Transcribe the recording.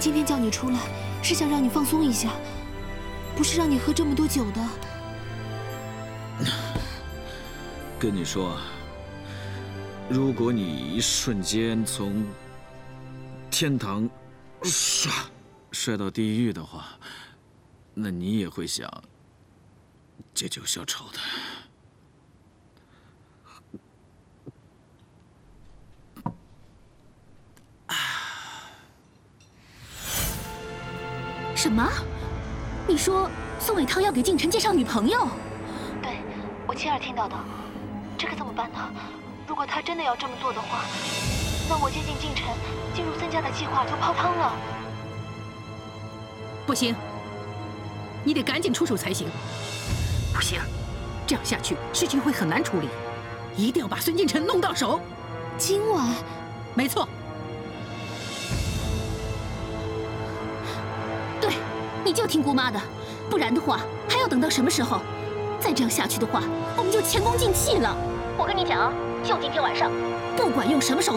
今天叫你出来，是想让你放松一下，不是让你喝这么多酒的。 跟你说，如果你一瞬间从天堂摔到地狱的话，那你也会想借酒消愁的。 什么？你说宋伟涛要给靖晨介绍女朋友？ 对，我亲耳听到的。这可怎么办呢？如果他真的要这么做的话，那我接近靖晨，进入曾家的计划就泡汤了。 不行，你得赶紧出手才行。不行，这样下去事情会很难处理，一定要把孙靖晨弄到手。 今晚？ 没错。 对，你就听姑妈的，不然的话还要等到什么时候？再这样下去的话，我们就前功尽弃了。 我跟你讲啊，就今天晚上， 不管用什么手